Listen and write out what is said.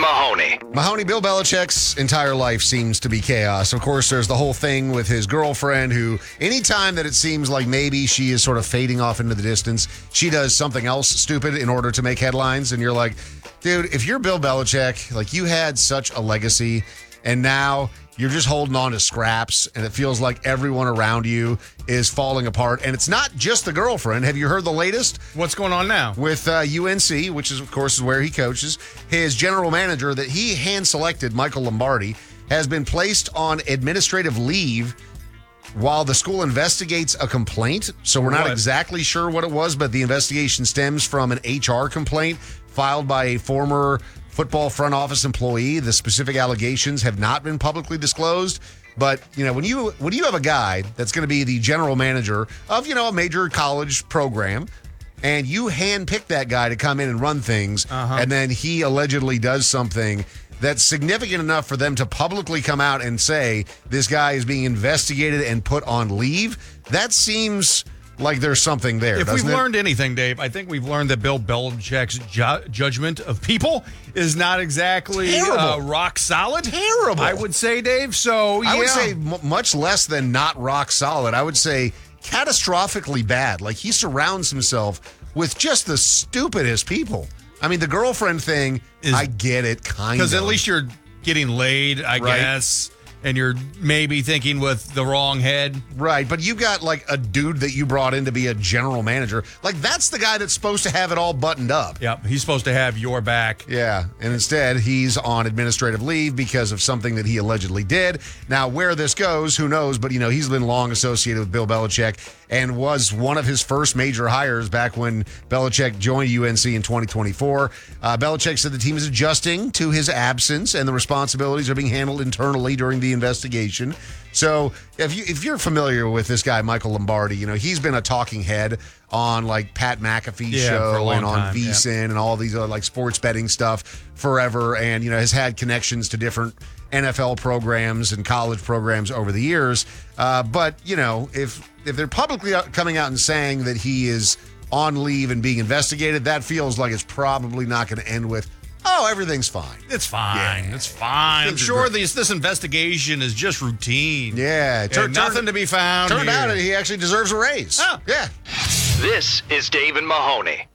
Mahoney. Mahoney, Bill Belichick's entire life seems to be chaos. Of course, there's the whole thing with his girlfriend who, anytime that it seems like maybe she is sort of fading off into the distance, she does something else stupid in order to make headlines. And you're like, dude, if you're Bill Belichick, like you had such a legacy and now you're just holding on to scraps and it feels like everyone around you is falling apart. And it's not just the girlfriend. Have you heard the latest? What's going on now? With UNC, which is, of course, is where he coaches, his general manager that he hand-selected, Michael Lombardi, has been placed on administrative leave while the school investigates a complaint. So we're not exactly sure what it was, but the investigation stems from an HR complaint filed by a former football front office employee. The specific allegations have not been publicly disclosed. But, you know, when you have a guy that's going to be the general manager of, you know, a major college program, and you handpick that guy to come in and run things, and then he allegedly does something that's significant enough for them to publicly come out and say this guy is being investigated and put on leave, that seems like there's something there. If we've learned anything, Dave, I think we've learned that Bill Belichick's judgment of people is not exactly rock solid. Terrible. I would say, Dave. So, I would say much less than not rock solid. I would say catastrophically bad. Like he surrounds himself with just the stupidest people. I mean, the girlfriend thing, I get it, kind of. Because at least you're getting laid, I guess. And you're maybe thinking with the wrong head. Right, but you got like a dude that you brought in to be a general manager. Like that's the guy that's supposed to have it all buttoned up. Yep, he's supposed to have your back. Yeah, and instead he's on administrative leave because of something that he allegedly did. Now, where this goes, who knows? But, you know, he's been long associated with Bill Belichick and was one of his first major hires back when Belichick joined UNC in 2024. Belichick said the team is adjusting to his absence and the responsibilities are being handled internally during the investigation. So if you're familiar with this guy, Michael Lombardi, you know, he's been a talking head on like Pat McAfee's show and on VSiN and all these other like sports betting stuff forever. And, you know, has had connections to different NFL programs and college programs over the years. But, you know, if they're publicly coming out and saying that he is on leave and being investigated, that feels like it's probably not going to end with, oh, everything's fine. It's fine. Yeah. It's fine. I'm sure this investigation is just routine. Yeah. Nothing to be found. Turned out he actually deserves a raise. Oh. Yeah. This is Dave and Mahoney.